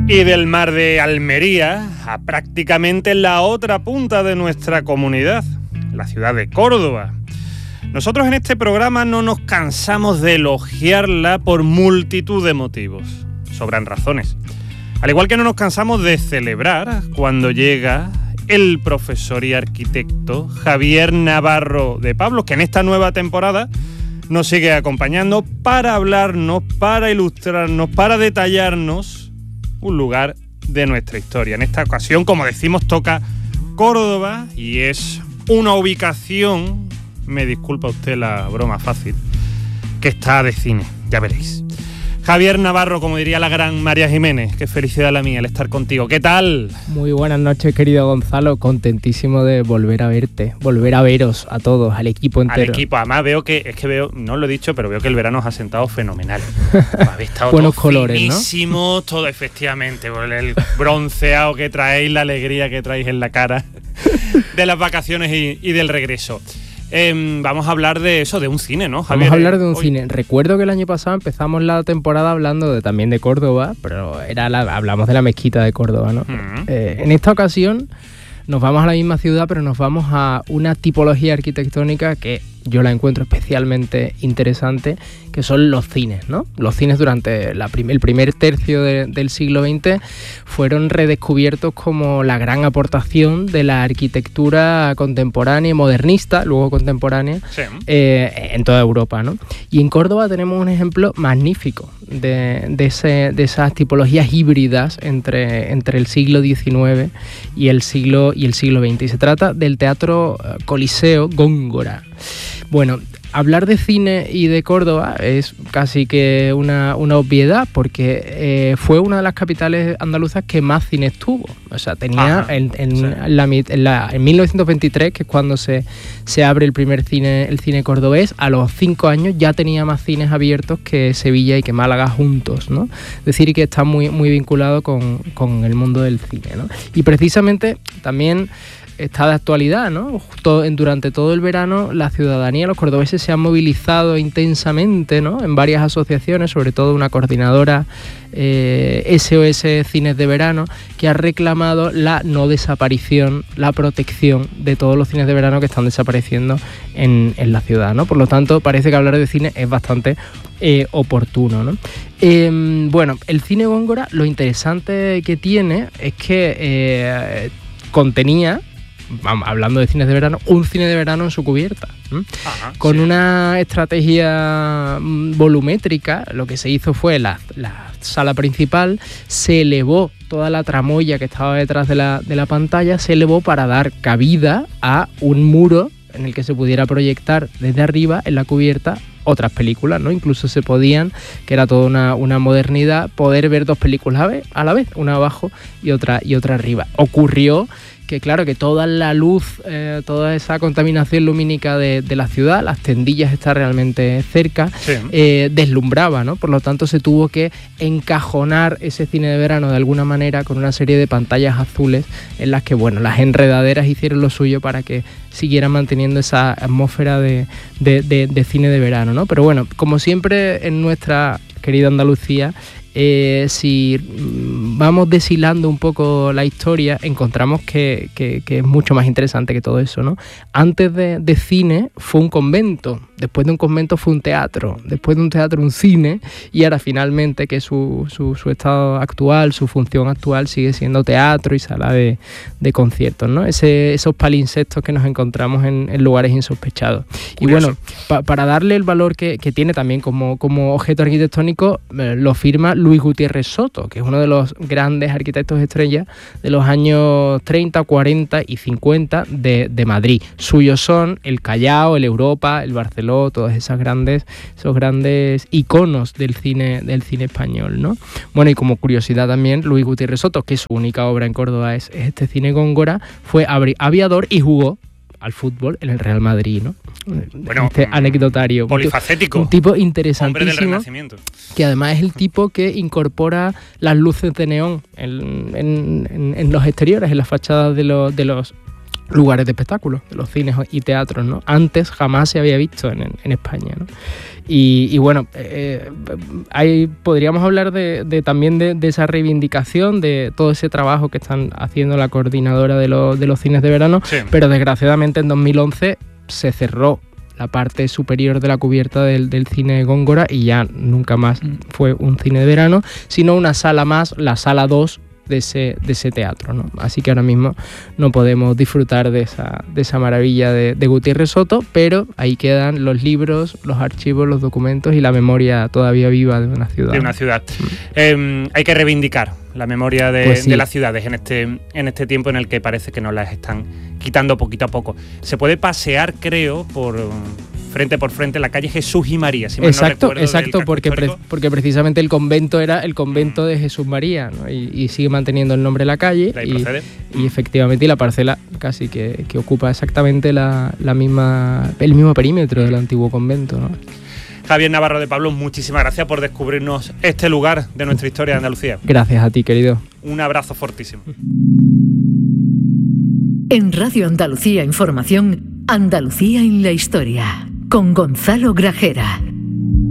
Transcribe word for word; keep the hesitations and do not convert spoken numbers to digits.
Y del mar de Almería a prácticamente la otra punta de nuestra comunidad, la ciudad de Córdoba. Nosotros en este programa no nos cansamos de elogiarla por multitud de motivos. Sobran razones. Al igual que no nos cansamos de celebrar cuando llega el profesor y arquitecto Javier Navarro de Pablos, que en esta nueva temporada nos sigue acompañando para hablarnos, para ilustrarnos, para detallarnos un lugar de nuestra historia. En esta ocasión, como decimos, toca Córdoba y es una ubicación, me disculpa usted la broma fácil, que está de cine, ya veréis. Javier Navarro, como diría la gran María Jiménez, qué felicidad la mía el estar contigo. ¿Qué tal? Muy buenas noches, querido Gonzalo, contentísimo de volver a verte, volver a veros a todos, al equipo entero. Al equipo, además veo que, es que veo, no lo he dicho, pero veo que el verano os ha sentado fenomenal. Habéis estado buenos todos colores, finísimos, ¿no? Todo efectivamente, por el bronceado que traéis, la alegría que traéis en la cara de las vacaciones y, y del regreso. Eh, vamos a hablar de eso, de un cine, ¿no, Javier? Vamos a hablar de un Hoy. cine. Recuerdo que el año pasado empezamos la temporada hablando de, también de Córdoba, pero era la, hablamos de la mezquita de Córdoba, ¿no? Uh-huh. Eh, en esta ocasión nos vamos a la misma ciudad, pero nos vamos a una tipología arquitectónica que yo la encuentro especialmente interesante, que son los cines, ¿no? Los cines durante la prim- el primer tercio de, del siglo veinte fueron redescubiertos como la gran aportación de la arquitectura contemporánea y modernista, luego contemporánea, sí. eh, en toda Europa, ¿no? Y en Córdoba tenemos un ejemplo magnífico de, de, ese, de esas tipologías híbridas entre, entre el siglo diecinueve y el siglo, y el siglo veinte. Y se trata del Teatro Coliseo Góngora. Bueno, hablar de cine y de Córdoba es casi que una, una obviedad, porque eh, fue una de las capitales andaluzas que más cines tuvo. O sea, tenía Ajá, en, en, sí. la, en, la, en mil novecientos veintitrés, que es cuando se, se abre el primer cine, el cine cordobés, a los cinco años ya tenía más cines abiertos que Sevilla y que Málaga juntos, ¿no? Es decir, que está muy, muy vinculado con, con el mundo del cine, ¿no? Y precisamente también está de actualidad, ¿no? Justo en, durante todo el verano la ciudadanía, los cordobeses se han movilizado intensamente, ¿no? En varias asociaciones, sobre todo una coordinadora eh, S O S Cines de Verano, que ha reclamado la no desaparición, la protección de todos los cines de verano que están desapareciendo en, en la ciudad, ¿no? Por lo tanto, parece que hablar de cine es bastante eh, oportuno, ¿no? Eh, bueno, el cine Góngora, lo interesante que tiene es que eh, contenía, hablando de cines de verano, un cine de verano en su cubierta. Ajá, con sí. una estrategia volumétrica. Lo que se hizo fue la, la sala principal, se elevó toda la tramoya que estaba detrás de la, de la pantalla, se elevó para dar cabida a un muro en el que se pudiera proyectar desde arriba en la cubierta otras películas, ¿no? Incluso se podían, que era toda una, una modernidad, poder ver dos películas a, vez, a la vez, una abajo y otra, y otra arriba. Ocurrió que claro, que toda la luz, eh, toda esa contaminación lumínica de, de la ciudad, las tendillas están realmente cerca, sí. eh, deslumbraba, ¿no? Por lo tanto se tuvo que encajonar ese cine de verano de alguna manera con una serie de pantallas azules en las que, bueno, las enredaderas hicieron lo suyo para que siguieran manteniendo esa atmósfera de, de, de, de cine de verano, ¿no? Pero bueno, como siempre en nuestra querida Andalucía, Eh, si vamos deshilando un poco la historia, encontramos que, que, que es mucho más interesante que todo eso, ¿no? Antes de, de cine fue un convento, después de un convento fue un teatro, después de un teatro un cine, y ahora finalmente que su, su, su estado actual, su función actual sigue siendo teatro y sala de, de conciertos, ¿no? Ese, esos palinsestos que nos encontramos en, en lugares insospechados. Curioso. Y bueno, pa, para darle el valor que, que tiene también como, como objeto arquitectónico, eh, lo firma Luis Gutiérrez Soto, que es uno de los grandes arquitectos estrellas de los años treinta, cuarenta y cincuenta de, de Madrid. Suyos son el Callao, el Europa, el Barceló, todos esas grandes, esos grandes iconos del cine, del cine español, ¿no? Bueno, y como curiosidad también, Luis Gutiérrez Soto, que su única obra en Córdoba es, es este cine Góngora, fue aviador y jugó al fútbol en el Real Madrid, ¿no? Bueno, este anecdotario. Polifacético. Un tipo interesantísimo. Hombre del Renacimiento. Que además es el tipo que incorpora las luces de neón en, en, en, en los exteriores, en las fachadas de los, de los lugares de espectáculos, de los cines y teatros, ¿no? Antes jamás se había visto en, en España, ¿no? Y, y bueno, eh, hay, podríamos hablar de, de también de, de esa reivindicación, de todo ese trabajo que están haciendo la coordinadora de, los, de los cines de verano, sí. Pero desgraciadamente en dos mil once se cerró la parte superior de la cubierta del, del cine Góngora y ya nunca más fue un cine de verano, sino una sala más, la sala dos de ese, de ese teatro, ¿no? Así que ahora mismo no podemos disfrutar de esa, de esa maravilla de, de Gutiérrez Soto, pero ahí quedan los libros, los archivos, los documentos y la memoria todavía viva de una ciudad. De una ciudad. Mm. Eh, hay que reivindicar la memoria de, pues sí. de las ciudades en este, en este tiempo en el que parece que nos las están quitando poquito a poco. Se puede pasear, creo, por frente por frente la calle Jesús y María, si mal exacto, no recuerdo, exacto, porque, pre, porque precisamente el convento era el convento de Jesús María, ¿no? y, y sigue manteniendo el nombre de la calle y, y efectivamente y la parcela casi que, que ocupa exactamente la, la misma, el mismo perímetro del antiguo convento, ¿no? Javier Navarro de Pablos, muchísimas gracias por descubrirnos este lugar de nuestra historia de Andalucía. Gracias a ti, querido. Un abrazo fortísimo. En Radio Andalucía Información, Andalucía en la historia, con Gonzalo Grajera.